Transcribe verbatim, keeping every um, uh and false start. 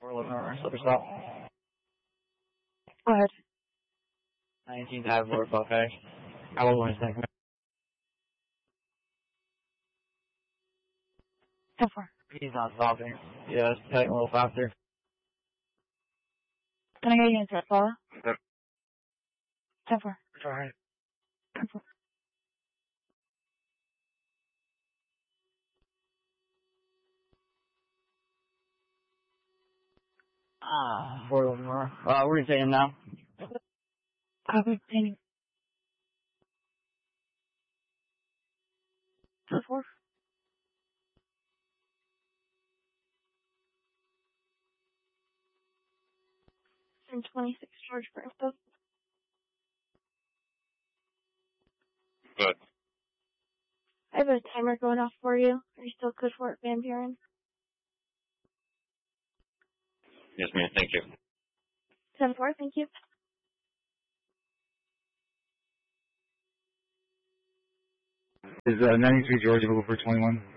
four eleven or slipper stop. Go ahead. nineteenth Ave, Lower Buffet. I will want to second. ten four. He's not stopping. Yeah, it's cutting a little faster. Can I get you into that follow? Yep. ten four. Sorry. ten four. Ah, four eleven more. Uh, we're gonna take him now. Copy. Painting. ten four. And twenty-six George Bravo. Good. I have a timer going off for you. Are you still good for it, Van Buren? Yes, ma'am. Thank you. ten four, thank you. Is uh, ninety-three George available for twenty-one?